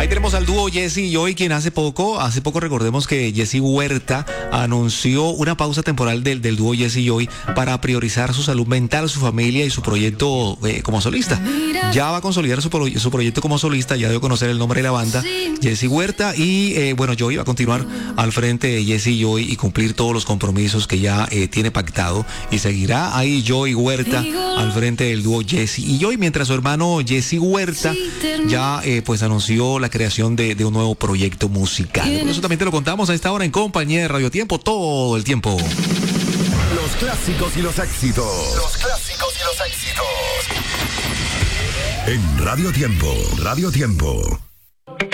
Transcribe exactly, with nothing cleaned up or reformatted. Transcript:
Ahí tenemos al dúo Jesse y Joy, quien hace poco, hace poco recordemos que Jesse Huerta anunció una pausa temporal del, del dúo Jesse y Joy para priorizar su salud mental, su familia y su proyecto eh, como solista. Ya va a consolidar su, pro, su proyecto como solista, ya debe conocer el nombre de la banda, Jesse Huerta, y eh, bueno, Joy va a continuar al frente de Jesse y Joy y cumplir todos los compromisos que ya eh, tiene pactado, y seguirá ahí Joy Huerta al frente del dúo Jesse y Joy, mientras su hermano Jesse Huerta ya eh, pues anunció la creación de, de un nuevo proyecto musical. Eso también te lo contamos a esta hora en compañía de Radio Tiempo, todo el tiempo. Los clásicos y los éxitos. Los clásicos y los éxitos. En Radio Tiempo, Radio Tiempo.